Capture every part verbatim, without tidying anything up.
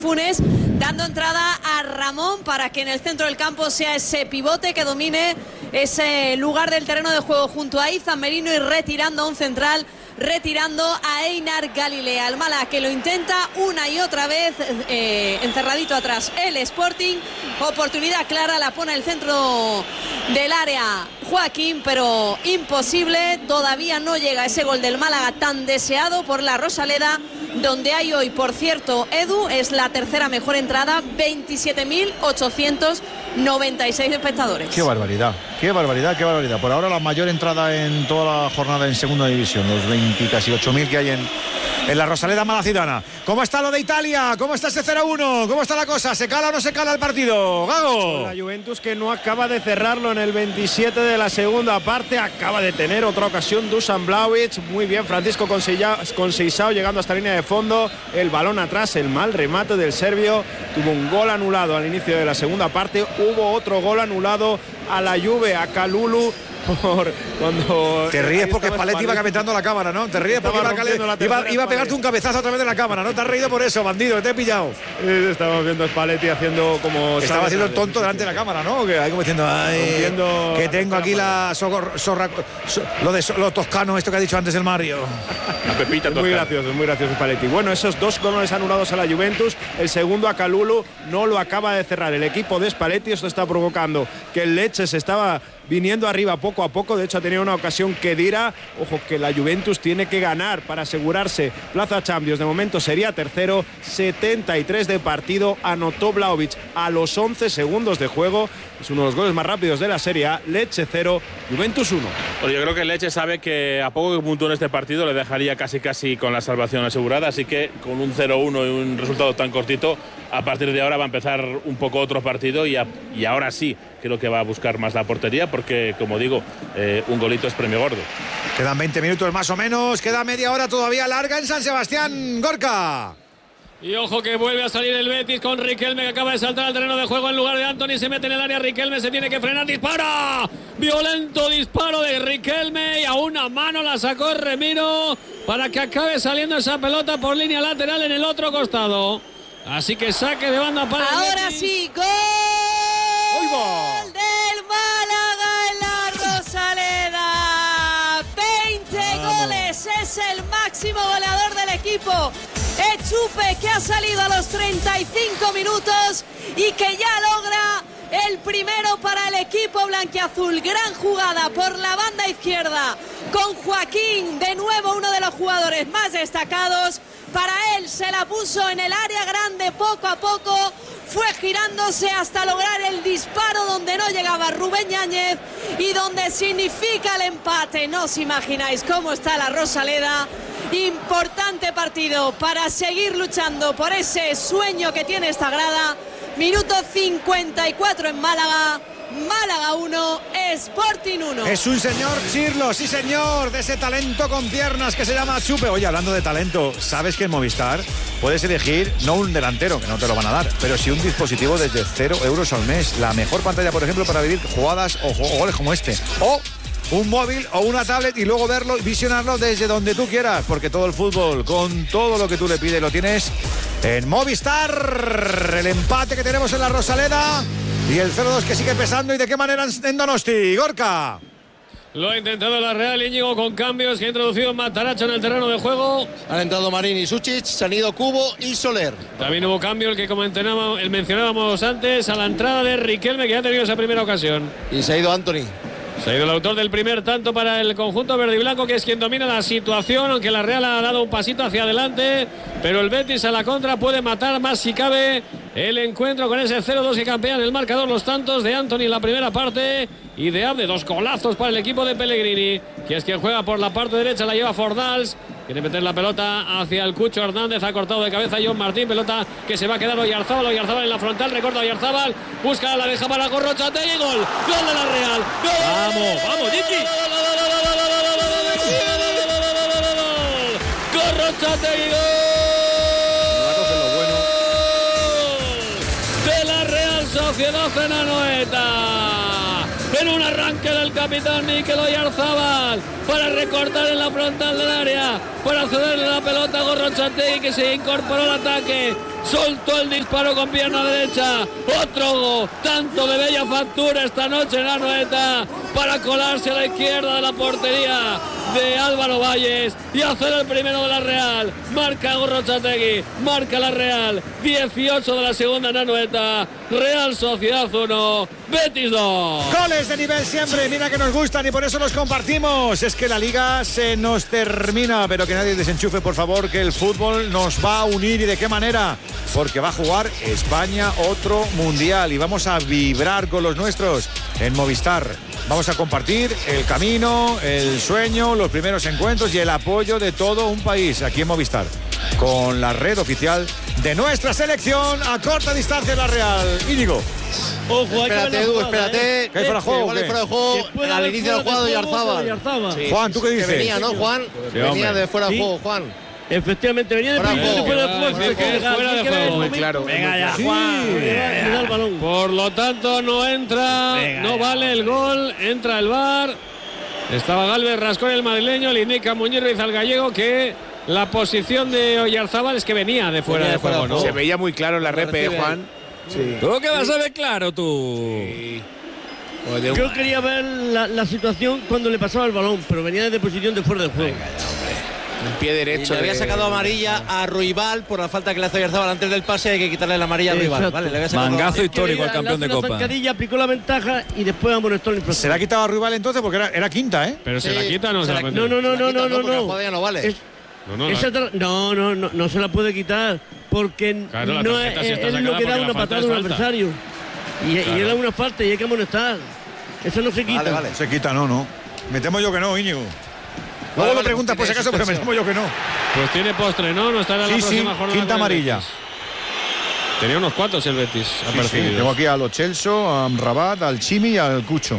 Funes, dando entrada a Ramón para que en el centro del campo sea ese pivote que domine ese lugar del terreno de juego junto a Izan Merino y retirando a un central, retirando a Einar Galilea. El Málaga que lo intenta una y otra vez, eh, encerradito atrás el Sporting. Oportunidad clara, la pone el centro del área Joaquín, pero imposible. Todavía no llega ese gol del Málaga tan deseado por la Rosaleda, donde hay hoy, por cierto, Edu, es la tercera mejor entrada, veintisiete mil ochocientos noventa y seis espectadores. Qué barbaridad, qué barbaridad, qué barbaridad. Por ahora la mayor entrada en toda la jornada en segunda división, los veinte, casi ocho mil que hay en, en la Rosaleda malacitana. ¿Cómo está lo de Italia? ¿Cómo está ese cero a uno? ¿Cómo está la cosa? ¿Se cala o no se cala el partido? Gago. La Juventus que no acaba de cerrarlo en el veintisiete de la segunda parte, acaba de tener otra ocasión Dusan Vlahovic, muy bien Francisco Conceição llegando hasta la línea de fondo, el balón atrás, el mal remate del serbio, tuvo un gol anulado al inicio de la segunda parte, hubo otro gol anulado a la Juve, a Kalulu. Por cuando te ríes porque Spalletti iba calentando la cámara, ¿no? Te ríes porque iba, iba, iba a pegarte un cabezazo a través de la cámara, ¿no? Te has reído por eso, bandido, que te he pillado. Sí, estamos viendo a Spalletti haciendo como... Estaba haciendo el tonto delante de la cámara, ¿no? Que hay como diciendo, ay, que tengo aquí la zorra, zorra so, lo de so, lo toscano, esto que ha dicho antes el Mario. La pepita toscana. Muy gracioso, muy gracioso Spalletti. Bueno, esos dos goles anulados a la Juventus, el segundo a Kalulu no lo acaba de cerrar. El equipo de Spalletti, esto está provocando que el Lecce se estaba viniendo arriba poco a poco, de hecho ha tenido una ocasión que dirá, ojo que la Juventus tiene que ganar para asegurarse plaza Champions, de momento sería tercero, setenta y tres de partido, anotó Vlahovic a los once segundos de juego, es uno de los goles más rápidos de la Serie A, Lecce cero, Juventus uno. Pues yo creo que Lecce sabe que a poco que puntúe en este partido le dejaría casi casi con la salvación asegurada, así que con un cero uno y un resultado tan cortito, a partir de ahora va a empezar un poco otro partido y, a, y ahora sí creo que va a buscar más la portería porque, como digo, eh, un golito es premio gordo. Quedan veinte minutos más o menos, queda media hora todavía larga en San Sebastián. Gorka. Y ojo que vuelve a salir el Betis con Riquelme que acaba de saltar al terreno de juego en lugar de Antony, se mete en el área, Riquelme se tiene que frenar, dispara, violento disparo de Riquelme y a una mano la sacó Remiro para que acabe saliendo esa pelota por línea lateral en el otro costado. Así que saque de banda para ahora el sí, gol del Málaga en la Rosaleda. veinte Vamos. Goles, es el máximo goleador del equipo. Echupe, que ha salido a los treinta y cinco minutos y que ya logra el primero para el equipo blanquiazul. Gran jugada por la banda izquierda con Joaquín, de nuevo uno de los jugadores más destacados. Para él se la puso en el área grande poco a poco, fue girándose hasta lograr el disparo donde no llegaba Rubén Yáñez y donde significa el empate. No os imagináis cómo está la Rosaleda. Importante partido para seguir luchando por ese sueño que tiene esta grada. Minuto cincuenta y cuatro en Málaga. Málaga uno, Sporting uno. Es un señor Chirlo, sí señor, de ese talento con piernas que se llama Chupe. Oye, hablando de talento, ¿sabes que en Movistar puedes elegir no un delantero, que no te lo van a dar, pero sí un dispositivo desde cero euros al mes? La mejor pantalla, por ejemplo, para vivir jugadas o goles como este. O un móvil o una tablet y luego verlo y visionarlo desde donde tú quieras, porque todo el fútbol, con todo lo que tú le pides, lo tienes en Movistar. El empate que tenemos en la Rosaleda y el cero dos que sigue pesando. ¿Y de qué manera en Donosti? Gorka. Lo ha intentado la Real, Íñigo, con cambios que ha introducido Mataracho en el terreno de juego. Han entrado Marín y Suchic, se han ido Cubo y Soler. También hubo cambio, el que mencionábamos, el mencionábamos antes, a la entrada de Riquelme, que ya ha tenido esa primera ocasión. Y se ha ido Antony. Se ha ido el autor del primer tanto para el conjunto verde y blanco, que es quien domina la situación, aunque la Real ha dado un pasito hacia adelante, pero el Betis a la contra puede matar más si cabe el encuentro con ese cero dos que campean el marcador. Los tantos de Antony en la primera parte y de Abde, dos golazos para el equipo de Pellegrini, que es quien juega por la parte derecha, la lleva Fornals, quiere meter la pelota hacia el Cucho Hernández, ha cortado de cabeza John Martín, pelota que se va a quedar Oyarzábal, Oyarzábal en la frontal, recorta Oyarzábal, busca la deja para Gorrochategui, gol, gol de la Real, gol. Vamos, vamos, Jiki. Gorrochategui, gol de la Real Sociedad en Anoeta. en un arranque del capitán Mikel Oyarzabal para recortar en la frontal del área, para cederle la pelota a Gorrotxategi, que se incorporó al ataque, soltó el disparo con pierna derecha, otro tanto de bella factura esta noche en Anoeta para colarse a la izquierda de la portería de Álvaro Valles y hacer el primero de la Real. Marca Gorrotxategi, marca la Real, dieciocho de la segunda en Anoeta. Real Sociedad uno, Betis dos. Goles de nivel siempre, mira que nos gustan y por eso los compartimos. Es que la liga se nos termina, pero que nadie desenchufe, por favor, que el fútbol nos va a unir. ¿Y de qué manera? Porque va a jugar España otro mundial y vamos a vibrar con los nuestros en Movistar. Vamos a compartir el camino, el sueño, los primeros encuentros y el apoyo de todo un país aquí en Movistar, con la red oficial de nuestra selección a corta distancia, la Real. Íñigo. Ojo, espérate, Edu, espérate. ¿Eh? ¿Qué hay fuera de juego? Vale, fuera de juego al inicio del juego de Oyarzabal. Sí. Juan, ¿tú qué dices? Que venía, ¿no, Juan? Sí, venía de fuera de sí. juego, Juan. Efectivamente, venía de fuera de juego. fuera de juego. Sí, que es fuera de juego. Muy claro. Venga ya, Sí, Juan. me da, me da el balón. Por lo tanto, no entra, Venga, no ya. vale el gol, entra el V A R. Estaba Galvez, Rascón, el madrileño, le indica Muñiz Ruiz al gallego que la posición de Oyarzabal es que venía de fuera Venía de de fuera juego, de ¿no? Se veía muy claro en la repe, recibe Juan. Sí. ¿Tú qué vas a ver claro, tú? Sí. Joder, Yo quería ver la, la situación cuando le pasaba el balón, pero venía de posición de fuera de juego. un pie Y derecho. le había de- sacado amarilla a Ruibal por la falta que le hace Oyarzabal antes del pase. Hay que quitarle la amarilla a Ruibal. Exacto. Vale, le había sacado Mangazo Es que histórico al le campeón hace de una Copa. zancadilla, aplicó la ventaja y después amonestó el infractor. ¿Se la ha quitado a Ruibal entonces? Porque era, era quinta, ¿eh? Pero se Sí, la quita, no se se la la- mete. No, no, no, Se la no, quita, no, no, porque la no. jugada ya no vale. Es- No, no, esa la- tra- no, no, no, no se la puede quitar porque Claro, la no tarjeta es, sí está es sacada lo que da porque la una falta patada es a un falta. adversario. Y, y Claro. era una falta y hay que amonestar. Eso no se quita. Vale, vale. Se quita, no, no. Me temo yo que no, Íñigo. Luego Vale, lo vale, preguntas por si tiene acaso, pero me suspensión. temo yo que no. Pues tiene postre, ¿no? No estará en la Sí, sí, próxima jornada. quinta con el amarilla. Betis. Tenía unos cuantos el Betis Sí, sí, apercibidos. tengo aquí a Lo Celso, a Rabat, al Chimi y al Cucho.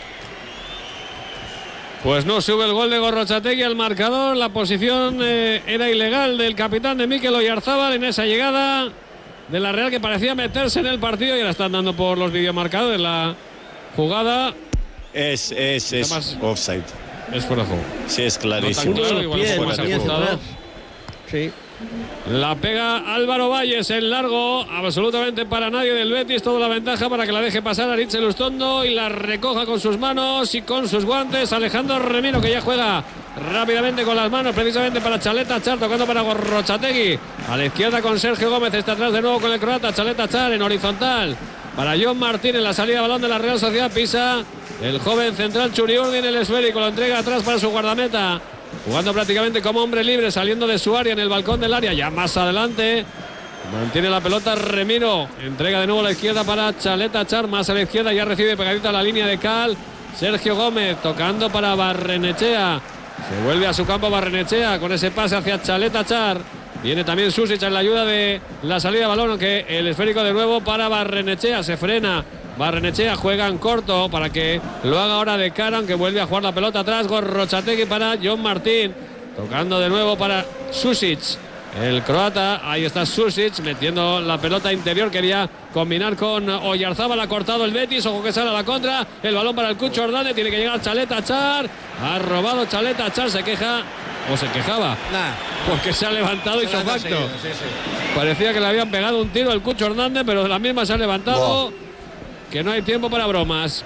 Pues no sube el gol de Gorrotxategi al marcador. La posición eh, era ilegal del capitán de Mikel Oyarzabal en esa llegada de la Real, que parecía meterse en el partido y ahora están dando por los videomarcadores la jugada. Es, es, es Además- offside. Es fuera de juego. Sí, es No clarísimo. tan claro, igual un poco más Pies, pies ajustado. atrás. Sí. La pega Álvaro Valles en largo, absolutamente para nadie del Betis, toda la ventaja para que la deje pasar Aritz Elustondo y la recoja con sus manos y con sus guantes Alejandro Remiro, que ya juega rápidamente con las manos precisamente para Chaleta Char, tocando para Gorrotxategi a la izquierda con Sergio Gómez, está atrás de nuevo con el croata Chaleta Char en horizontal para John Martín en la salida de balón de la Real Sociedad. Pisa el joven central Churiurdin, el esférico, lo entrega atrás para su guardameta, jugando prácticamente como hombre libre, saliendo de su área en el balcón del área, ya más adelante. Mantiene la pelota Remiro, entrega de nuevo a la izquierda para Chaleta Char, más a la izquierda, ya recibe pegadita a la línea de Cal. Sergio Gómez tocando para Barrenechea, se vuelve a su campo Barrenechea con ese pase hacia Chaleta Char. Viene también Susic en la ayuda de la salida de balón, aunque el esférico de nuevo para Barrenechea, se frena. Barrenechea juega en corto para que lo haga ahora de cara, aunque vuelve a jugar la pelota atrás. Gorrotxategi para John Martín, tocando de nuevo para Susic, el croata. Ahí está Susic metiendo la pelota interior, quería combinar con Oyarzabal, ha cortado el Betis, ojo que sale a la contra, el balón para el Cucho Hernández, tiene que llegar Chaleta Char, ha robado Chaleta Char, se queja o se quejaba Nah. porque se ha levantado hizo Se lo han facto. conseguido, sí, sí. Parecía que le habían pegado un tiro al Cucho Hernández, pero de la misma se ha levantado. Que no hay tiempo para bromas.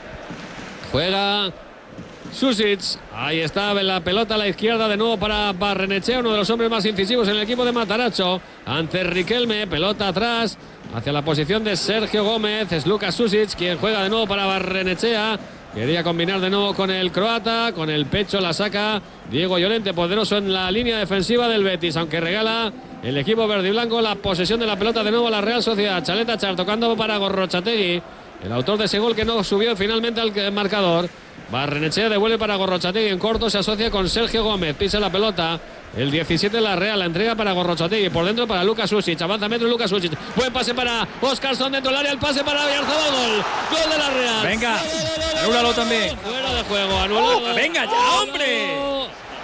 Juega Susic. Ahí está la pelota a la izquierda de nuevo para Barrenechea, uno de los hombres más incisivos en el equipo de Matarazzo. Ante Riquelme, pelota atrás hacia la posición de Sergio Gómez. Es Lucas Susic quien juega de nuevo para Barrenechea. Quería combinar de nuevo con el croata, con el pecho la saca Diego Llorente, poderoso en la línea defensiva del Betis, aunque regala el equipo verde y blanco la posesión de la pelota de nuevo a la Real Sociedad. Chaleta Char tocando para Gorrotxategi, el autor de ese gol que no subió finalmente al marcador. Barrenechea devuelve para Gorrotxategi en corto, se asocia con Sergio Gómez, pisa la pelota. El diecisiete de la Real, la entrega para Gorrotxategi, por dentro para Lucas Susic, avanza metro Lucas Susic, buen pase para Óscarson dentro del área, el pase para Oyarzabal, gol, gol de la Real. Venga, anúlalo también. Fuera de juego, anulado. ¡Venga ya, hombre!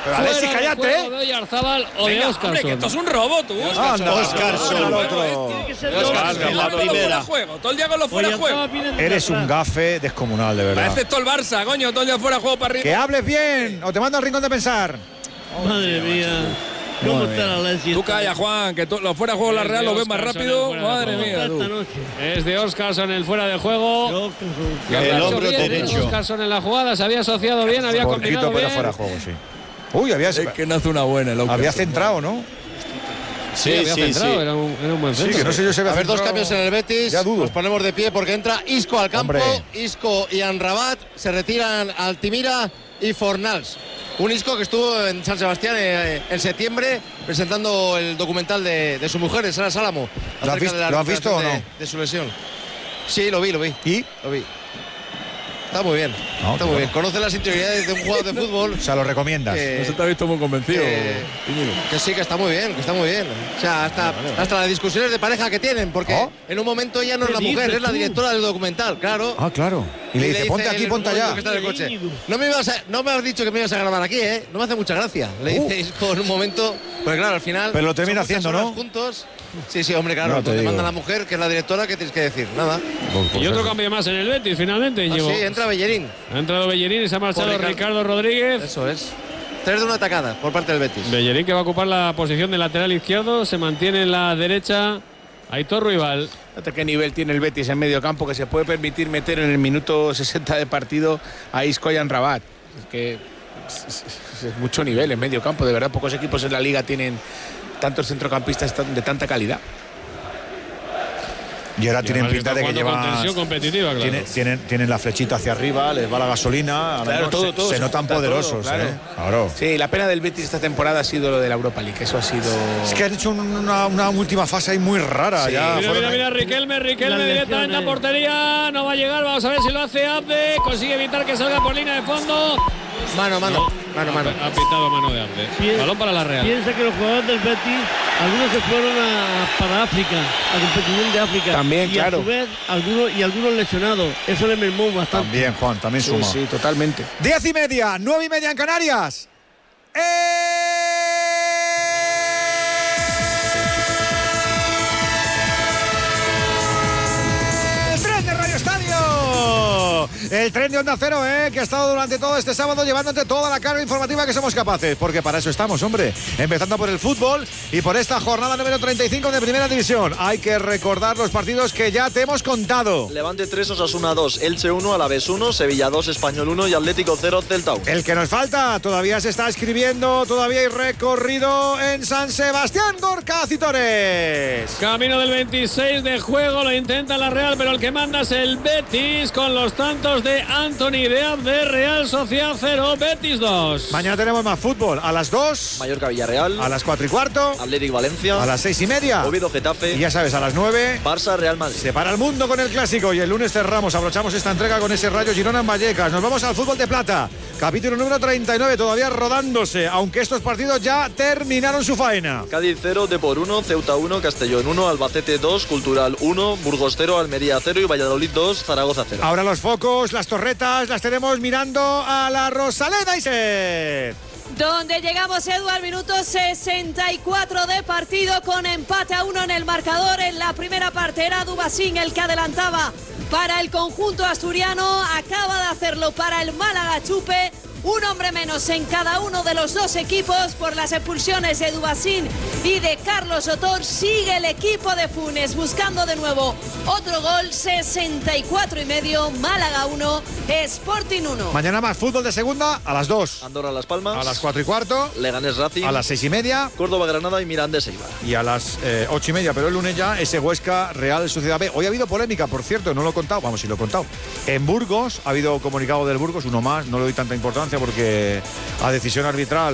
Pero Alexis, cállate. De Oyarzábal o Venga, de hombre, que Óscarson. esto es un robo, tú. Anda, Oscarson. Oscarson, la primera. Todo el día con los fuera de juego. Eres un gafe descomunal, de verdad. Parece esto el Barça, coño, todo el día fuera de juego para arriba. Que hables bien o te mando al rincón de pensar. Madre mía. ¿Cómo está la Alexis? Tú calla, Juan, que tú- los fuera de juego de la Real lo ves más rápido. Madre mía, Esta tú. noche. Es de Óscarson el fuera de juego. Óscarson. El Lo ha hecho hombro bien, derecho. Óscarson en la jugada, se había asociado bien, había combinado Poquito, pero bien. fuera de juego, sí. Uy, había, Es que no hace una buena el había Óscarson. centrado, ¿no? Sí, había sí, centrado, sí. Era, un, era un buen Sí, centro. que no sé yo si había A ver, dos centrado. cambios en el Betis. Ya dudo. Nos ponemos de pie porque entra Isco al campo. Hombre. Isco y Anrabat. Se retiran Altimira y Fornals. Un Isco que estuvo en San Sebastián eh, en septiembre presentando el documental de, de su mujer, de Sara Sálamo. ¿Lo has acerca visto- de la lo has visto o recuperación no? De, de su lesión. Sí, lo vi, lo vi. ¿Y? Lo vi. Está muy bien. No, está muy claro. bien. Conoce las interioridades de un jugador de fútbol. O sea, lo recomiendas. que- No se te ha visto muy convencido. que, que sí, que está muy bien, que está muy bien. O sea, hasta, hasta las discusiones de pareja que tienen, porque Oh. en un momento ella no es ¿Qué la mujer, dices es la tú? directora del documental, claro. Ah, claro. Y le dice, ponte él aquí, en ponte un momento allá. que está en el coche. No me, ibas a- no me has dicho que me ibas a grabar aquí, ¿eh? No me hace mucha gracia. Le Uh. dices con un momento, pues claro, al final. Pero lo termina son muchas haciendo, ¿no? horas juntos. Sí, sí, hombre, claro. No, te donde digo. manda la mujer, que es la directora, ¿qué tienes que decir? Nada. Y otro cambio más en el Betis, finalmente. Ah, Íñigo. sí, entra Bellerín. Ha entrado Bellerín y se ha marchado Por Ricardo. Ricardo Rodríguez. Eso es. Tres de una atacada por parte del Betis. Bellerín que va a ocupar la posición de lateral izquierdo, se mantiene en la derecha Aitor Ruibal. Fíjate qué nivel tiene el Betis en medio campo, que se puede permitir meter en el minuto sesenta de partido a Isco y a Anrabat. Es que es, es- es mucho nivel en medio campo, de verdad. Pocos equipos en la liga tienen tantos centrocampistas tan- de tanta calidad. Y ahora Y tienen además pinta de está que jugando con llevan. tensión competitiva, claro. Tienen, tienen, tienen la flechita hacia arriba, les va la gasolina. ahora Claro, mismo todo, se, todo, se se notan junta poderosos, todo, claro. ¿eh? Claro. Sí, la pena del Betis esta temporada ha sido lo de la Europa League. Eso ha sido. Es que han hecho un- una, una última fase ahí muy rara. Sí. Ya Mira, fueron mira, ahí. mira, Riquelme, Riquelme Las directamente a lesiones. portería. No va a llegar, vamos a ver si lo hace Abde. Consigue evitar que salga por línea de fondo. Mano, mano. Mano, mano. Ha pitado mano de Abde. Pien- Balón para la Real. Piensa que los jugadores del Betis, algunos se fueron a, para África, a competición de África. También, y claro. a su vez, algunos, y algunos lesionados. Eso le mermó bastante. También, Juan, también Sí, suma. sí, totalmente. Diez y media, nueve y media en Canarias. El tren de Radio Estadio. El tren de Onda Cero, ¿eh? Que ha estado durante todo este sábado llevándote toda la carga informativa que somos capaces. Porque para eso estamos, hombre. Empezando por el fútbol y por esta jornada número treinta y cinco de Primera División. Hay que recordar los partidos que ya te hemos contado. Levante tres, Osasuna dos, Elche uno, Alavés uno, Sevilla dos, Español uno y Atlético cero, Celta uno. El que nos falta, todavía se está escribiendo, todavía hay recorrido en San Sebastián, Gorka Citores. Camino del veintiséis de juego, lo intenta la Real, pero el que manda es el Betis con los tantos de Anthony de Abde. Real Sociedad cero, Betis dos. Mañana tenemos más fútbol, a las dos, Mallorca Villarreal, a las cuatro y cuarto, Atlético Valencia, a las seis y media. Oviedo Getafe, Y ya sabes, a las nueve, Barça Real Madrid. se para el mundo con el clásico y el lunes cerramos, abrochamos esta entrega con ese Rayo Girona en Vallecas. Nos vamos al fútbol de plata, capítulo número treinta y nueve, todavía rodándose, aunque estos partidos ya terminaron su faena. Cádiz cero, Depor uno, Ceuta uno, Castellón uno, Albacete dos, Cultural uno, Burgos cero, Almería cero y Valladolid dos, Zaragoza cero. Ahora los focos, las torretas, las tenemos mirando a la Rosaleda y se... Donde llegamos, Edu, al minuto sesenta y cuatro de partido con empate a uno en el marcador. En la primera parte era Dubasín el que adelantaba para el conjunto asturiano. Acaba de hacerlo para el Málaga Chupe. Un hombre menos en cada uno de los dos equipos por las expulsiones de Dubasín y de Carlos Otor. Sigue el equipo de Funes buscando de nuevo otro gol. Sesenta y cuatro y medio, Málaga uno, Sporting uno. Mañana más fútbol de segunda a las dos. Andorra Las Palmas, A las cuatro y cuarto, Leganés Racing, a las seis y media Córdoba Granada y Mirandés Eibar. y a las eh, ocho y media, pero el lunes ya ese Huesca Real Sociedad B. Hoy ha habido polémica, por cierto, no lo he contado, vamos, si lo he contado. En Burgos ha habido comunicado del Burgos, uno más, no le doy tanta importancia porque a decisión arbitral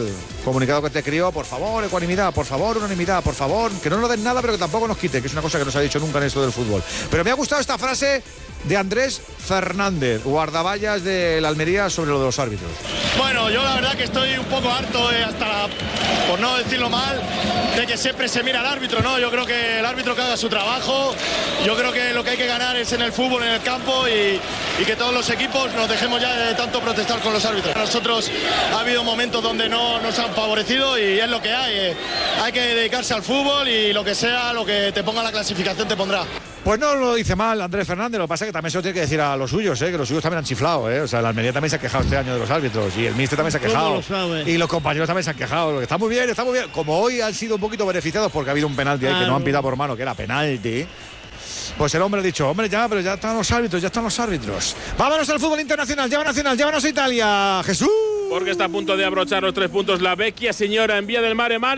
comunicado que te crió, por favor, ecuanimidad, por favor, unanimidad, por favor, que no nos den nada, pero que tampoco nos quite, que es una cosa que no se ha dicho nunca en esto del fútbol. Pero me ha gustado esta frase de Andrés Fernández, guardaballas de la Almería, sobre lo de los árbitros. Bueno, yo la verdad que estoy un poco harto, eh, hasta la, por no decirlo mal, de que siempre se mira al árbitro, ¿no? Yo creo que el árbitro que haga su trabajo, yo creo que lo que hay que ganar es en el fútbol, en el campo, y, y que todos los equipos nos dejemos ya de tanto protestar con los árbitros. Nosotros ha habido momentos donde no nos han favorecido y es lo que hay. Eh. Hay que dedicarse al fútbol y lo que sea, lo que te ponga la clasificación te pondrá. Pues no lo dice mal Andrés Fernández, lo que pasa es que también se lo tiene que decir a los suyos, ¿eh? Que los suyos también han chiflado, ¿eh? O sea, la Almería también se ha quejado este año de los árbitros y el míster también se ha quejado. Lo sabe? Y los compañeros también se han quejado. Está muy bien, está muy bien. Como hoy han sido un poquito beneficiados porque ha habido un penalti ahí que no han pitado por mano, que era penalti. Pues el hombre ha dicho, hombre, ya, pero ya están los árbitros, ya están los árbitros. Vámonos al fútbol internacional, lleva nacional, llévanos a Italia, Jesús. Porque está a punto de abrochar los tres puntos la vecchia señora en Vía del Mare Mar.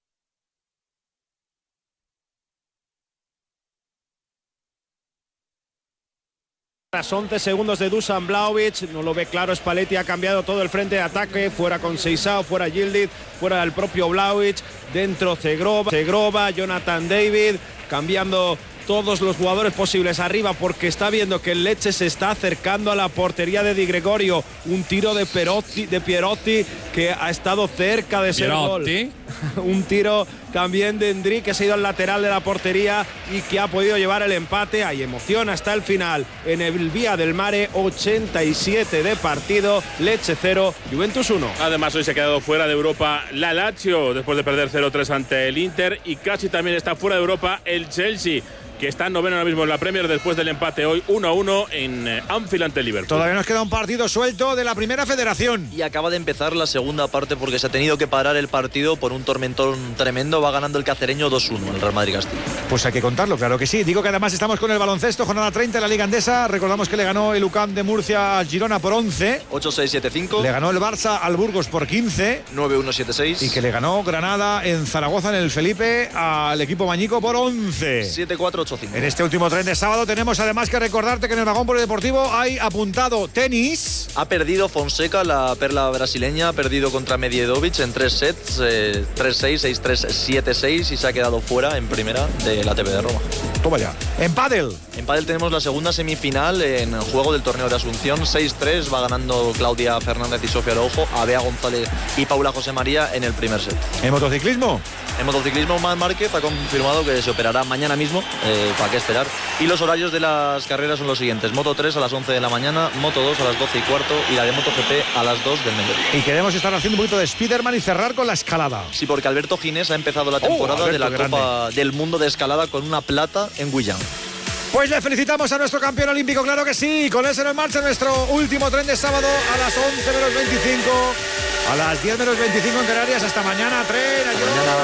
Tras once segundos de Dusan Vlahovic, no lo ve claro Spalletti, ha cambiado todo el frente de ataque, fuera con Seisao, fuera Yildiz, fuera el propio Vlahovic, dentro Cegrova, Cegrova, Jonathan David, cambiando todos los jugadores posibles arriba porque está viendo que el Lecce se está acercando a la portería de Di Gregorio, un tiro de Perotti, de Pierotti que ha estado cerca de ser Pierotti. gol. Un tiro también de Endrick que se ha ido al lateral de la portería y que ha podido llevar el empate. Hay emoción hasta el final en el Vía del Mare, ochenta y siete de partido, Lecce cero, Juventus uno. Además hoy se ha quedado fuera de Europa la Lazio después de perder cero tres ante el Inter y casi también está fuera de Europa el Chelsea, que está en noveno ahora mismo en la Premier después del empate hoy uno a uno en Anfield ante Liverpool. Todavía nos queda un partido suelto de la Primera Federación. Y acaba de empezar la segunda parte porque se ha tenido que parar el partido por un tormentón tremendo. Va ganando el cacereño dos uno el Real Madrid Castilla. Pues hay que contarlo, claro que sí. Digo que además estamos con el baloncesto, jornada treinta en la Liga Endesa. Recordamos que le ganó el U C A M de Murcia al Girona por once. ocho seis siete cinco. Le ganó el Barça al Burgos por quince. nueve uno siete seis. Y que le ganó Granada en Zaragoza en el Felipe al equipo mañico por once. siete cuatro ocho cinco. En este último tren de sábado tenemos además que recordarte que en el vagón polideportivo hay apuntado tenis. Ha perdido Fonseca, la perla brasileña, ha perdido contra Medjedovic en tres sets, eh, tres seis, seis tres, siete seis y se ha quedado fuera en primera de la A T P de Roma. Toma ya. En pádel. En pádel tenemos la segunda semifinal en juego del torneo de Asunción, seis tres, va ganando Claudia Fernández y Sofía Araujo a Bea González y Paula José María en el primer set. En motociclismo. En motociclismo, Marc Márquez ha confirmado que se operará mañana mismo, eh, para qué esperar. Y los horarios de las carreras son los siguientes: Moto tres a las once de la mañana, Moto dos a las doce y cuarto y la de MotoGP a las dos del mediodía. Y queremos estar haciendo un poquito de Spiderman y cerrar con la escalada. Sí, porque Alberto Ginés ha empezado la temporada oh, Alberto, de la grande. Copa del Mundo de Escalada con una plata en Guiyang. Pues le felicitamos a nuestro campeón olímpico, claro que sí. Con eso en marcha nuestro último tren de sábado a las once menos veinticinco, a las diez menos veinticinco en Canarias. Hasta mañana, tren. Adiós.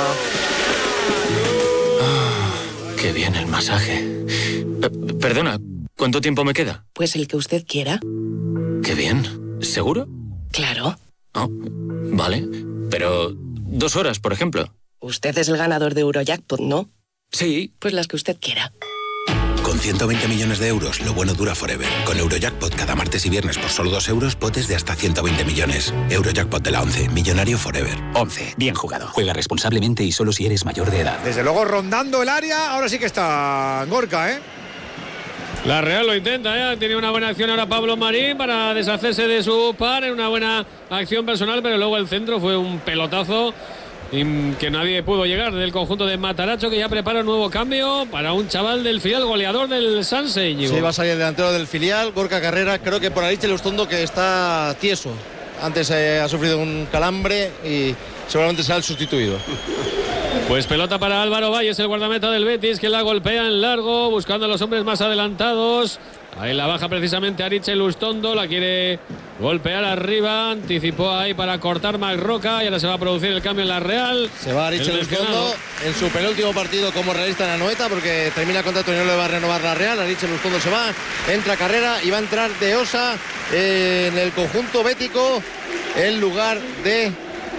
Oh, qué bien el masaje. Eh, perdona, ¿cuánto tiempo me queda? Pues el que usted quiera. Qué bien. ¿Seguro? Claro. Oh, vale. Pero dos horas, por ejemplo. Usted es el ganador de Eurojackpot, ¿no? Sí. Pues las que usted quiera. Con ciento veinte millones de euros, lo bueno dura forever. Con Eurojackpot cada martes y viernes por solo dos euros, potes de hasta ciento veinte millones. Eurojackpot de la once, millonario forever. once, bien jugado. Juega responsablemente y solo si eres mayor de edad. Desde luego rondando el área, ahora sí que está Gorka, ¿eh? La Real lo intenta, ¿eh? Tiene una buena acción ahora Pablo Marín para deshacerse de su par en una buena acción personal, pero luego el centro fue un pelotazo que nadie pudo llegar del conjunto de Matarazzo, que ya prepara un nuevo cambio para un chaval del filial, goleador del Sanse, Íñigo. Sí, va a salir el delantero del filial, Gorka Carrera, creo que por Ariche Lustondo, que está tieso. Antes eh, ha sufrido un calambre y seguramente será el sustituido. Pues pelota para Álvaro Valles, el guardameta del Betis, que la golpea en largo, buscando a los hombres más adelantados. Ahí la baja precisamente Ariche Lustondo, la quiere golpear arriba, anticipó ahí para cortar Marroca y ahora se va a producir el cambio en la Real. Se va Ariche Lustondo en su penúltimo partido como realista en Anoeta, porque termina el contrato y no le va a renovar la Real. Ariche Lustondo se va, entra Carrera y va a entrar De Osa eh, en el conjunto bético en lugar de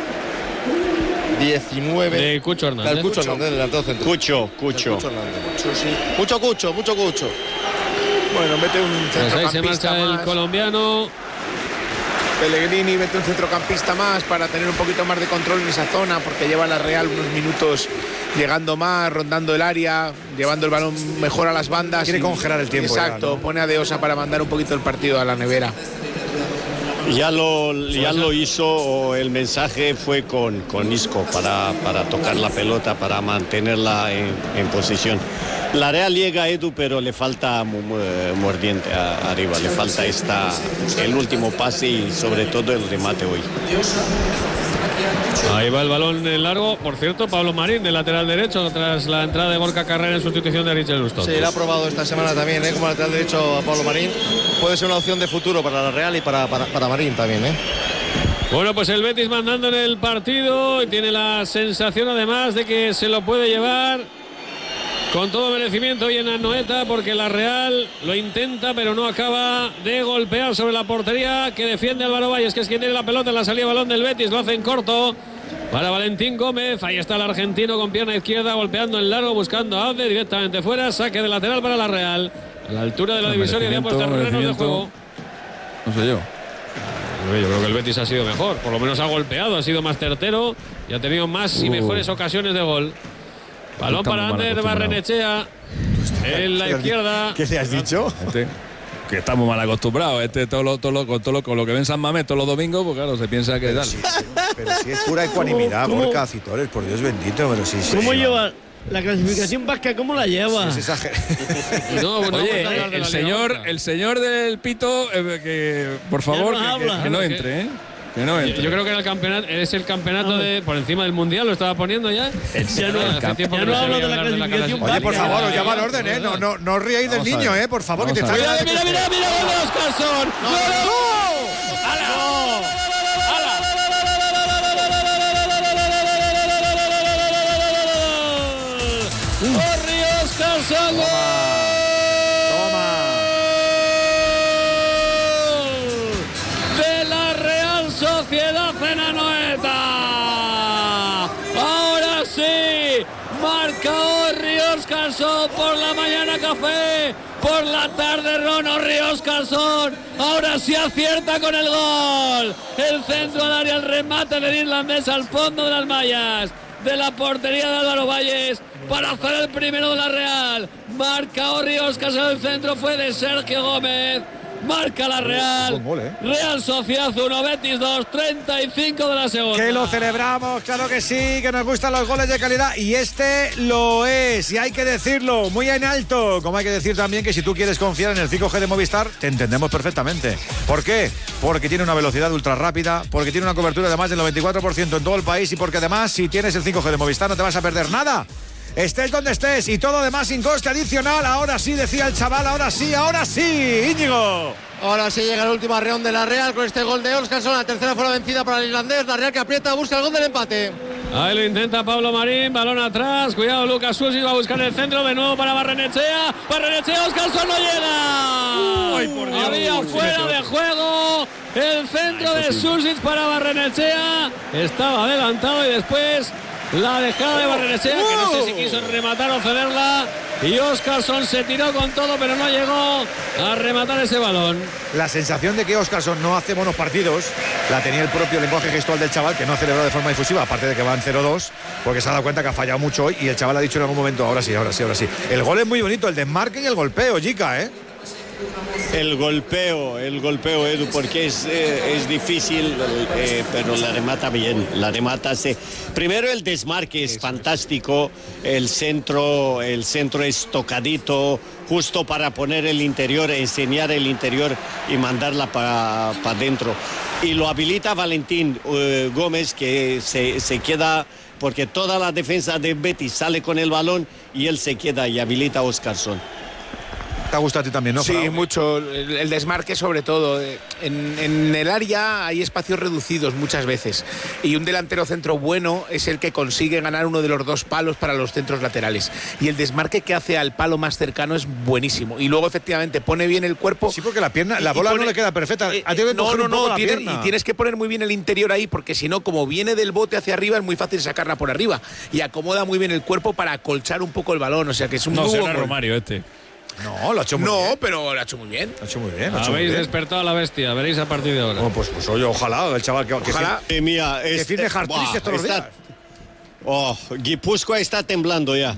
diecinueve. De Cucho Hernández. Del Cucho Hernández, delantero centro. Cucho, Cucho. Cucho Hernández. Sí. Mucho Cucho, mucho Cucho. Bueno, mete un pues ahí se marcha el colombiano. Pellegrini, mete un centrocampista más para tener un poquito más de control en esa zona, porque lleva la Real unos minutos llegando más, rondando el área, llevando el balón mejor a las bandas. Quiere y, congelar el tiempo. Exacto, ya, ¿no? Pone a De Osa para mandar un poquito el partido a la nevera. Ya lo, ya lo hizo, el mensaje fue con, con Isco para, para tocar la pelota, para mantenerla en, en posición. La Real llega a Edu, pero le falta mordiente a, arriba, le falta esta, el último pase y sobre todo el remate hoy. Ahí va el balón en largo. Por cierto, Pablo Marín, de lateral derecho, tras la entrada de Gorka Carrera en sustitución de Richel Lustón. Sí, lo ha probado esta semana también, ¿eh? Como lateral derecho a Pablo Marín. Puede ser una opción de futuro para la Real y para, para, para Marín también, ¿eh? Bueno, pues el Betis mandando en el partido y tiene la sensación además de que se lo puede llevar con todo merecimiento hoy en Anoeta, porque la Real lo intenta pero no acaba de golpear sobre la portería que defiende Álvaro Valles, que es quien tiene la pelota en la salida de balón del Betis. Lo hace en corto para Valentín Gómez. Ahí está el argentino con pierna izquierda golpeando en largo, buscando a Abde directamente fuera. Saque de lateral para la Real a la altura de la divisoria de ambos terrenos de juego. No sé yo. Yo creo que el Betis ha sido mejor, por lo menos ha golpeado, ha sido más certero y ha tenido más y mejores ocasiones de gol. Balón para Ander Barrenechea en la izquierda. ¿Qué le has dicho? Este, que estamos mal acostumbrados. Este todo lo, todo lo, con todo lo, con lo que ven San Mamés todos los domingos, pues claro, se piensa que pero tal. Sí, pero, pero sí es pura ecuanimidad, Gorka Citores, por Dios bendito, pero sí, sí. ¿Cómo sí, lleva la clasificación vasca? ¿Cómo la lleva? Sí, es exagerado. No, bueno, Oye, vamos a hablar de el la señor, Liga. el señor del pito, eh, que por favor, Ya no que, que- habla. que no Claro, entre, ¿eh? Que no entre. Yo creo que era el campeonato, es el campeonato de por encima del mundial, lo estaba poniendo ya. Ya no- Hace tiempo ya que no se hablo veía de la hablar clasificación Oye, por vasca. favor, os llama al orden, ¿eh? No, no, no os riáis del Vamos a niño, ver. ¿eh? Por favor, que te Vamos está. a ver. Mira, mira, mira, mira, gol de Óscarsson. Corri Óscarsson. De la Real Sociedad en Anoeta. Ahora sí, marca Orri Óscarsson por la mañana café, por la tarde Ron Orri Óscarsson. Ahora sí acierta con el gol. El centro al área, el remate del irlandés al fondo de las mallas de la portería de Álvaro Valles para hacer el primero de la Real. Marca Orri Óscarsson, el centro fue de Sergio Gómez. Marca la Real. Gol, ¿eh? Real Sociedad uno, Betis dos, treinta y cinco de la segunda. Que lo celebramos, claro que sí, que nos gustan los goles de calidad y este lo es, y hay que decirlo muy en alto, como hay que decir también que si tú quieres confiar en el cinco G de Movistar, te entendemos perfectamente. ¿Por qué? Porque tiene una velocidad ultra rápida, porque tiene una cobertura de más del noventa y cuatro por ciento en todo el país y porque además si tienes el cinco G de Movistar no te vas a perder nada. Estés donde estés y todo además sin coste adicional. Ahora sí, decía el chaval, ahora sí, ahora sí, Íñigo. Ahora sí llega el último arreón de la Real con este gol de Óscarsson. La tercera fue la vencida para el irlandés. La Real que aprieta, busca el gol del empate. Ahí lo intenta Pablo Marín, balón atrás, cuidado Lucas Susi, va a buscar el centro de nuevo para Barrenechea. Barrenechea, Óscarsson no llega. Ay, por Dios. Había fuera de juego el centro de Susic para Barrenechea. Estaba adelantado y después la dejada de Barrenechea, que no sé si quiso rematar o cederla. Y Óscarsson se tiró con todo, pero no llegó a rematar ese balón. La sensación de que Óscarsson no hace buenos partidos la tenía el propio lenguaje gestual del chaval, que no ha celebrado de forma difusiva, aparte de que van cero dos, porque se ha dado cuenta que ha fallado mucho hoy y el chaval ha dicho en algún momento, ahora sí, ahora sí, ahora sí. El gol es muy bonito, el desmarque y el golpeo, Jica, ¿eh? El golpeo, el golpeo, Edu, porque es, eh, es difícil, eh, pero la remata bien, la remata se... Primero el desmarque es fantástico, el centro, el centro es tocadito, justo para poner el interior, enseñar el interior y mandarla para pa adentro. Y lo habilita Valentín eh, Gómez, que se, se queda, porque toda la defensa de Betis sale con el balón y él se queda y habilita a Óscarsson. Te ha gustado a ti también, ¿no? Sí, Frau? mucho. El, el desmarque sobre todo. En, en el área hay espacios reducidos muchas veces. Y un delantero centro bueno es el que consigue ganar uno de los dos palos para los centros laterales. Y el desmarque que hace al palo más cercano es buenísimo. Y luego efectivamente pone bien el cuerpo. Sí, porque la pierna, la bola pone, no le queda perfecta. Eh, Ha tenido que no, coger no, un poco no. la Tiene, pierna. y tienes que poner muy bien el interior ahí, porque si no, como viene del bote hacia arriba, es muy fácil sacarla por arriba. Y acomoda muy bien el cuerpo para acolchar un poco el balón. O sea que es un No muy será buen gol. Romario este. No, lo ha hecho muy no, bien. No, pero lo ha hecho muy bien. Lo ha hecho muy bien. Lo ha hecho Habéis muy bien. despertado a la bestia, veréis a partir de ahora. Oh, pues, pues oye, ojalá el chaval que, ojalá. Eh, mira, que es, firme eh, Hartrices todos los está, días. Oh, Guipúzcoa está temblando ya.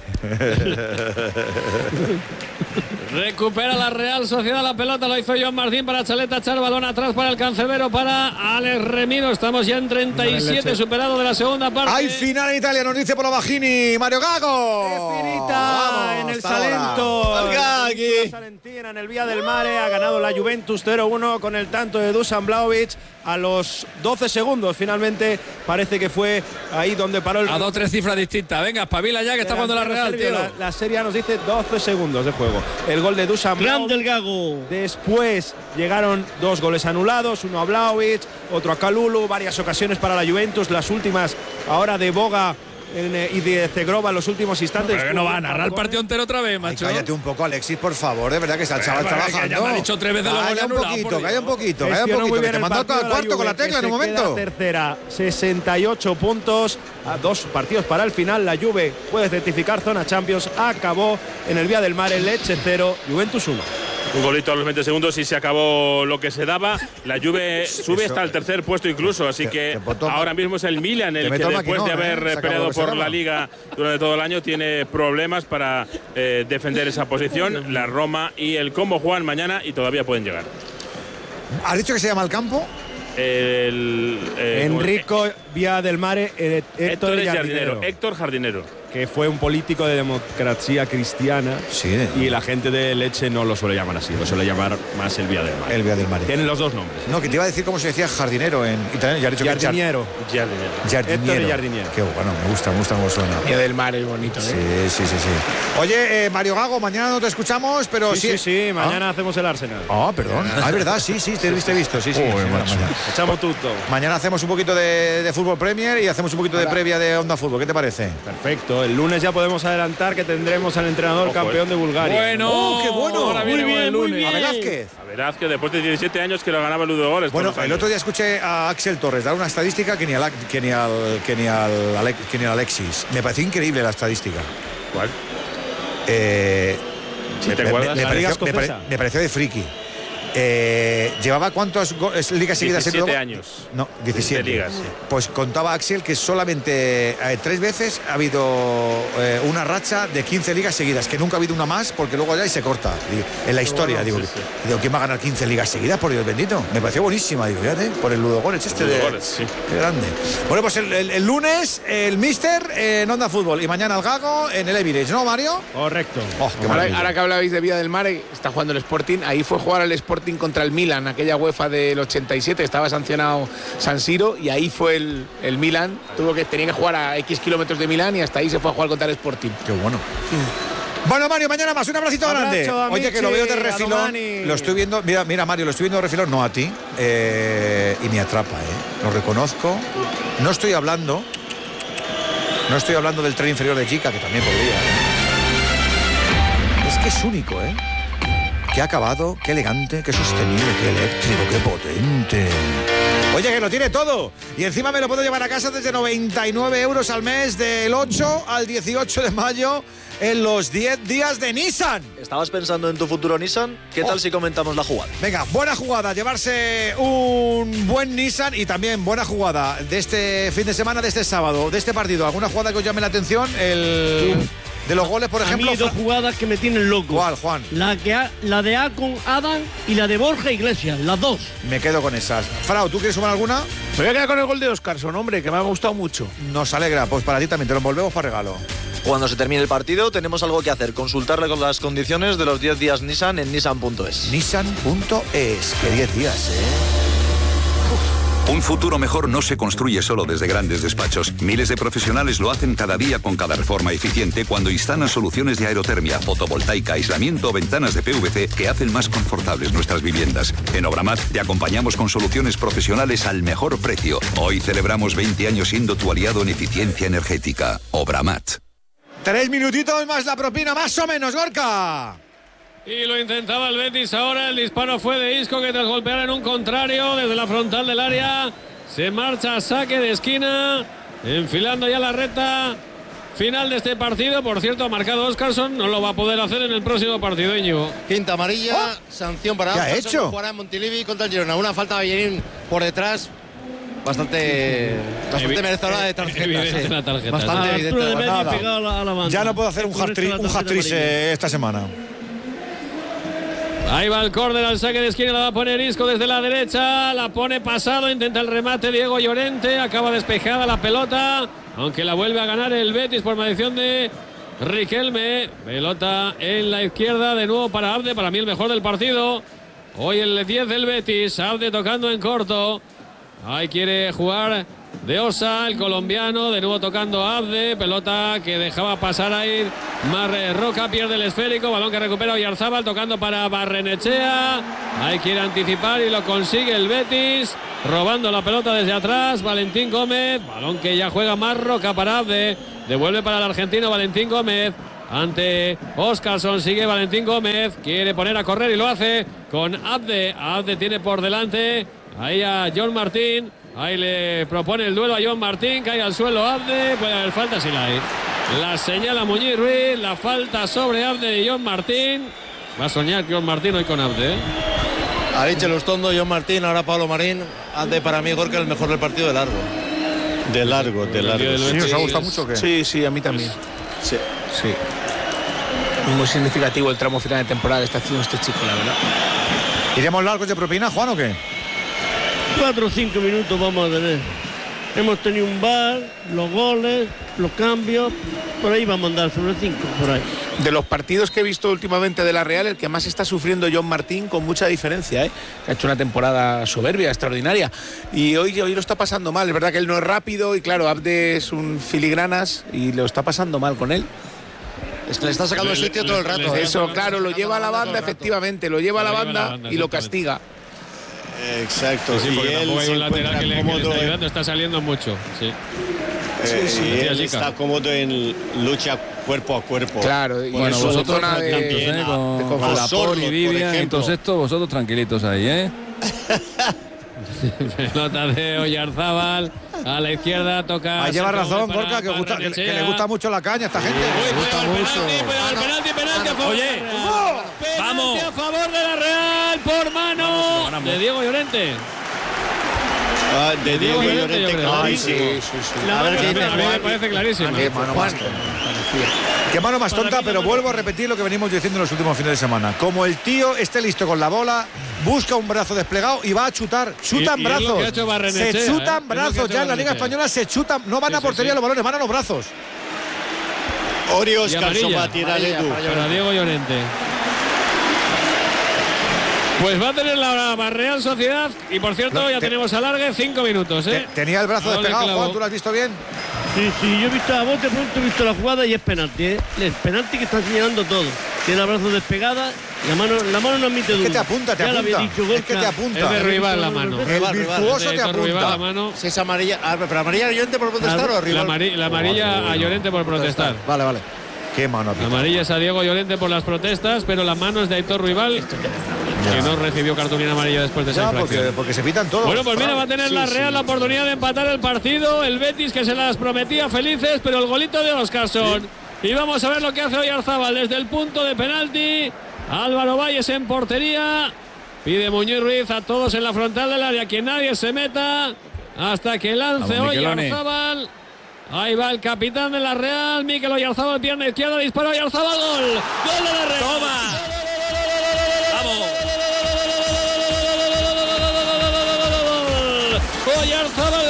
Recupera la Real Sociedad la pelota, lo hizo Joan Martín para Chaleta, echar balón atrás para el Cancerbero, para Alex Remiro. Estamos ya en treinta y siete, superado de la segunda parte. Hay final en Italia, nos dice por la Bajini, Mario Gago. Finita en el Salento. La Salentina en el Vía del Mare ha ganado la Juventus cero uno con el tanto de Dusan Vlahovic a los doce segundos. Finalmente parece que fue ahí donde paró el. A dos tres cifras distintas. Venga, espabila ya que está jugando la Real, tío. La, la serie nos dice doce segundos de juego. El gol de Dusan Vlahovic. Grande el Gago. Después llegaron dos goles anulados, uno a Vlahovic, otro a Kalulu, varias ocasiones para la Juventus, las últimas ahora de Boga en, eh, y de Zegrova en los últimos instantes. Pero que no va a narrar el partido entero otra vez, macho. Ay, cállate un poco, Alexis, por favor, de verdad que está el chaval Pero, trabajando. ya me ha dicho tres veces los goles Calla un anulados, poquito, por calla un poquito, calla un Gestionó poquito, muy que bien te el mandó partido al la cuarto con la Juve, tecla en que un se momento. queda tercera, sesenta y ocho puntos, a dos partidos para el final. La Juve puede certificar zona Champions. Acabó en el Vía del Mare, Lecce cero, Juventus uno. Un golito a los veinte segundos y se acabó lo que se daba. La Juve sube hasta el tercer puesto incluso, así que ahora mismo es el Milan el que después de haber peleado por la Liga durante todo el año tiene problemas para eh, defender esa posición. La Roma y el Como juegan mañana y todavía pueden llegar. ¿Has dicho que se llama el campo? El, eh, Enrico Vía del Mare, eh, Héctor, Héctor Jardinero. Jardinero. Héctor Jardinero. Que fue un político de democracia cristiana. Sí. Y la gente de Lecce no lo suele llamar así, lo suele llamar más el Vía del Mare. El Vía del Mare. Tienen los dos nombres. No, que te iba a decir cómo se decía jardinero en italiano. Ya he dicho Jardiniero. Que Jardinero. Jardiniero. Héctor Jardinero. Qué bueno, me gusta, me gusta cómo suena. Vía del Mare es bonito, ¿eh? Sí, sí, sí, sí. Oye, eh, Mario Gago, mañana no te escuchamos, pero sí. Sí, sí, sí, mañana ¿Ah? hacemos el Arsenal. Ah, oh, perdón. Ah, es verdad, sí, sí, te he visto, he visto. Sí, sí. Oh, sí mañana. Echamos todo. Mañana hacemos un poquito de, de fútbol Premier y hacemos un poquito de previa de Onda Fútbol. ¿Qué te parece? Perfecto. El lunes ya podemos adelantar que tendremos al entrenador Ojo, campeón de Bulgaria. Bueno, oh, qué bueno. Ahora muy bien, el muy lunes. bien. A Velázquez. A Velázquez, después de diecisiete años que lo ganaba el Ludo Goles. Bueno, el otro día escuché a Axel Torres dar una estadística que ni al, que ni al, que ni al, Alex, que ni al Alexis. Me pareció increíble la estadística. ¿Cuál? Eh, ¿Me, te acuerdas? me, me, pareció, me, pare, me pareció de friki. Eh, ¿Llevaba cuántas ligas seguidas? diecisiete años. No, diecisiete. ligas, sí. Pues contaba Axel que solamente eh, tres veces ha habido eh, una racha de quince ligas seguidas, que nunca ha habido una más porque luego ya y se corta. Digo, en la historia, bueno, digo, sí, sí. digo, ¿quién va a ganar quince ligas seguidas? Por Dios bendito. Me pareció buenísima, digo, fíjate, por el Ludo Goles este Ludo de, Goles, sí. Qué grande. Bueno, pues el, el, el lunes el Mister en Onda Fútbol y mañana el Gago en el Emirates, ¿no, Mario? Correcto. Oh, ahora, ahora que hablabais de Vía del Mare, está jugando el Sporting. Ahí fue jugar el Sporting contra el Milan, aquella UEFA del ochenta y siete, estaba sancionado San Siro y ahí fue el, el Milan, tuvo que tenía que jugar a X kilómetros de Milán y hasta ahí se fue a jugar contra el Sporting. Qué bueno. Mm. Bueno, Mario, mañana más, un abracito Abrazo, grande. amici, Oye, que lo veo de refilón. Lo estoy viendo, mira, mira, Mario, lo estoy viendo de refilón, no a ti. Eh, y me atrapa, ¿eh? Lo reconozco. No estoy hablando. No estoy hablando del tren inferior de Chica, que también podría. ¿eh? Es que es único, ¿eh? Qué acabado, qué elegante, qué sostenible, qué eléctrico, qué potente. Oye, que lo tiene todo. Y encima me lo puedo llevar a casa desde noventa y nueve euros al mes, del ocho al dieciocho de mayo, en los diez días de Nissan. ¿Estabas pensando en tu futuro Nissan? ¿Qué tal oh. si comentamos la jugada? Venga, buena jugada, llevarse un buen Nissan y también buena jugada de este fin de semana, de este sábado, de este partido. ¿Alguna jugada que os llame la atención? El... Sí. De los goles, por ejemplo. A mí dos jugadas que me tienen loco. ¿Cuál, Juan? La, que ha, la de A con Adam y la de Borja Iglesias, las dos. Me quedo con esas. Frau, ¿tú quieres sumar alguna? Me voy a quedar con el gol de Oscarson, hombre, que me ha gustado mucho. Nos alegra, pues para ti también, te lo envolvemos para regalo. Cuando se termine el partido tenemos algo que hacer, consultarle con las condiciones de los diez días Nissan en nissan punto es. nissan punto es, que diez días, ¿eh? Un futuro mejor no se construye solo desde grandes despachos. Miles de profesionales lo hacen cada día con cada reforma eficiente cuando instalan soluciones de aerotermia, fotovoltaica, aislamiento o ventanas de P V C que hacen más confortables nuestras viviendas. En Obramat te acompañamos con soluciones profesionales al mejor precio. Hoy celebramos veinte años siendo tu aliado en eficiencia energética. Obramat. Tres minutitos más la propina, más o menos, Gorka. Y lo intentaba el Betis ahora, el disparo fue de Isco que tras golpear en un contrario desde la frontal del área se marcha a saque de esquina, enfilando ya la recta final de este partido. Por cierto, ha marcado Óscarson, no lo va a poder hacer en el próximo partido, Íñigo. Quinta amarilla, oh. sanción para ¿Qué ha hecho? Jugará en Montilivi contra el Girona. Una falta de Bellerín por detrás. Bastante, bastante Evi merecedora de tarjeta. Evidente Sí. la tarjeta. Bastante Ah, evidente. de Nada. pegado a la, a la banda. Ya no puedo hacer un Por eso hat-trick la un tarjeta hat-trick, amarilla. eh, esta semana. Ahí va el córner al saque de esquina, la va a poner Isco desde la derecha, la pone pasado, intenta el remate Diego Llorente, acaba despejada la pelota, aunque la vuelve a ganar el Betis por maldición de Riquelme. Pelota en la izquierda de nuevo para Abde, para mí el mejor del partido. Hoy el diez del Betis, Abde tocando en corto. Ahí quiere jugar de Osa, el colombiano, de nuevo tocando a Abde, pelota que dejaba pasar ahí Marre Roca, pierde el esférico, balón que recupera Oyarzábal, tocando para Barrenechea, ahí quiere anticipar y lo consigue el Betis, robando la pelota desde atrás, Valentín Gómez, balón que ya juega Marroca para Abde, devuelve para el argentino Valentín Gómez, ante Óscarson, sigue Valentín Gómez, quiere poner a correr y lo hace con Abde, Abde tiene por delante ahí a John Martín. Ahí le propone el duelo a John Martín, cae al suelo Abde, puede haber falta si la hay. La señala Muñiz Ruiz, la falta sobre Abde y John Martín. Va a soñar John Martín hoy con Abde, ¿eh? Ariche Lustondo, John Martín, ahora Pablo Marín. Abde para mí, Gorka, el mejor del partido de largo. De largo, de largo. ¿Sí os ha gustado mucho o qué? Sí, sí, a mí también. Sí. Sí. Muy significativo el tramo final de temporada que está haciendo este chico, la verdad. ¿Iremos largos de propina, Juan, o qué? Cuatro o cinco minutos vamos a tener. Hemos tenido un bar, los goles, los cambios. Por ahí vamos a andar sobre cinco, por ahí. De los partidos que he visto últimamente de la Real, el que más está sufriendo John Martín con mucha diferencia, ¿eh? Que ha hecho una temporada soberbia, extraordinaria. Y hoy, hoy lo está pasando mal. Es verdad que él no es rápido y claro, Abde es un filigranas y lo está pasando mal con él. Es que le está sacando el sitio todo el rato. Eso, claro, lo lleva a la banda, efectivamente, lo lleva a la banda y lo castiga. Exacto. Sí, sí, porque y tampoco él hay un lateral que le, que le está cómodo, ayudando, está saliendo mucho. Sí. eh, sí, y él sí, está cómodo en lucha cuerpo a cuerpo. Claro, y Por bueno, eso vosotros zona de- tranquilitos, ¿eh? Con, de con la Osorno, Por y por Vivian y ejemplo. todo esto, vosotros tranquilitos ahí, ¿eh? Pelota de Oyarzábal a la izquierda, toca. Ah, lleva Sergio razón, Gómez para Gorka, que, gusta- que le- que le Barrenechea. gusta mucho la caña a esta gente. Uy, Le gusta cuidado, el mucho. penalti, cuidado, el penalti, penalti a favor Oye, de la Real. Penalti vamos. a favor de la Real por mano de Diego Llorente. Ah, de Diego Diego Llorente, Llorente, yo creo. clarísimo. Sí, sí, sí. La A ver mano qué a dice mí me Juan. parece clarísima. Qué mano más tonta. Qué mano más tonta, pero vuelvo a repetir lo que venimos diciendo en los últimos fines de semana. Como el tío esté listo con la bola, busca un brazo desplegado y va a chutar. Chutan Y- y es lo brazos. que ha hecho Barrenechea, Se ¿eh? chutan Es lo que ha brazos. hecho Ya en la Liga Barrenechea. Española se chutan. No van Sí, a sí, portería sí. los balones, van a los brazos. Ori Y Óscarson amarilla. va a tirar Amarilla, Edu. para Para Diego Llorente. Pues va a tener la Real Sociedad y por cierto No, ya te- tenemos alargue, cinco minutos, ¿eh? Te- Tenía el brazo A doble despegado, clavo. Juan, ¿tú lo has visto bien? Sí, sí, yo he visto a bote pronto, he visto la jugada y es penalti, ¿eh? El penalti que está señalando todo. Tiene el brazo despegada, la mano, la mano no admite duda. que te apunta, te Ya lo había apunta. dicho Es que Gorka. te apunta. Es de Ruibal la mano. El Rival, rival. virtuoso te De Héctor Ruibal la apunta. mano. Si es amarilla. Ah, pero amarilla Llorente por protestar o La, arriba. amari- la amarilla a Llorente por protestar. Vale, vale. Qué mano La apita. amarilla es a Diego Llorente por las protestas, pero la mano es de Héctor Ruibal, que no recibió cartulina amarilla después de esa Ya, infracción. porque, porque se pitan todos. Bueno, pues mira, va a tener Sí, la sí. Real la oportunidad de empatar el partido. El Betis que se las prometía felices, pero el golito de Óscarson. Y vamos a ver lo que hace Oyarzábal desde el punto de penalti. Álvaro Valles en portería. Pide Muñoz Ruiz a todos en la frontal del área que nadie se meta hasta que lance Vamos, Miquelone. Oyarzábal. Ahí va el capitán de la Real, Mikel Oyarzábal, pierna izquierda, dispara Oyarzábal, gol. Gol de la Real. Toma. Vamos. Oyarzábal,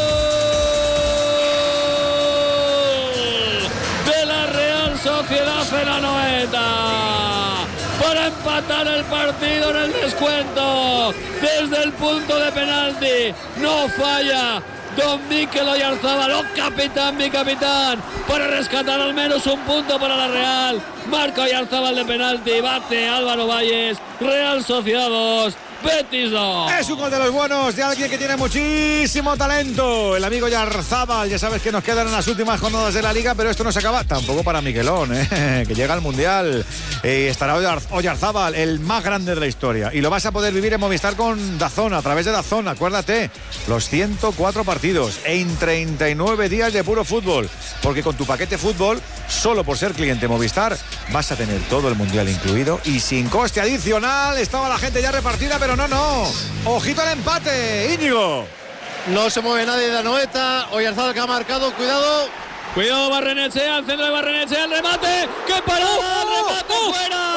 gol de la Real Sociedad en la Anoeta para empatar el partido en el descuento desde el punto de penalti. No falla don Mikel Oyarzábal, oh capitán, mi capitán, para rescatar al menos un punto para la Real. Marca Oyarzábal de penalti, bate Álvaro Valles. Real Sociedad dos, Betis dos. Es un gol de los buenos de alguien que tiene muchísimo talento. El amigo Yarzábal, ya sabes que nos quedan en las últimas jornadas de la Liga, pero esto no se acaba tampoco para Miguelón, ¿eh? Que llega al Mundial. Eh, estará Oyarzábal, el más grande de la historia. Y lo vas a poder vivir en Movistar con DAZN, a través de DAZN. Acuérdate, los ciento cuatro partidos en treinta y nueve días de puro fútbol. Porque con tu paquete fútbol, solo por ser cliente Movistar, vas a tener todo el Mundial incluido y sin coste adicional. Estaba la gente ya repartida, pero no, no. Ojito al empate, Íñigo. No se mueve nadie de Anoeta. Oyarzábal que ha marcado, cuidado. Cuidado Barrenechea, al centro de Barrenechea, el remate. ¡Qué parada! ¡El remate oh, fuera!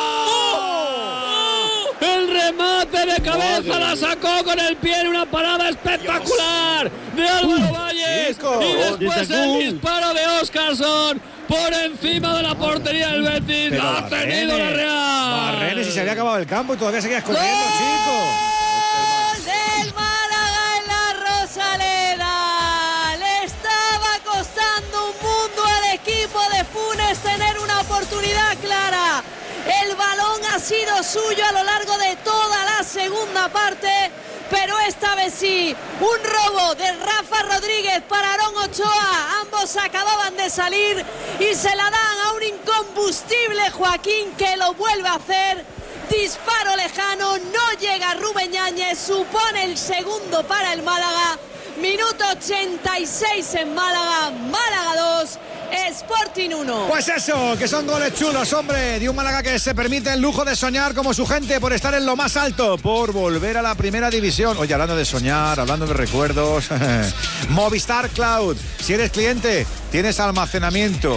Oh, oh, el remate de cabeza Madre la sacó con el pie en una parada espectacular Dios. de Álvaro Valles. Chico. Y después el disparo de Óscarson por encima de la portería del Betis. Pero Ha tenido la Real. Barrenes, y se había acabado el campo y todavía seguías corriendo, chico. ¡Gol del Málaga en la Rosaleda! Le estaba costando un mundo al equipo de Funes tener una oportunidad clara. El balón ha sido suyo a lo largo de toda la segunda parte, pero esta vez sí, un robo de Rafa Rodríguez para Aarón Ochoa. Ambos acababan de salir y se la dan a un incombustible Joaquín, que lo vuelve a hacer. Disparo lejano, no llega Rubén Yáñez, supone el segundo para el Málaga. Minuto ochenta y seis en Málaga, Málaga dos, Sporting uno. Pues eso, que son goles chulos, hombre, de un Málaga que se permite el lujo de soñar como su gente por estar en lo más alto, por volver a la primera división. Oye, hablando de soñar, hablando de recuerdos, Movistar Cloud. Si eres cliente, tienes almacenamiento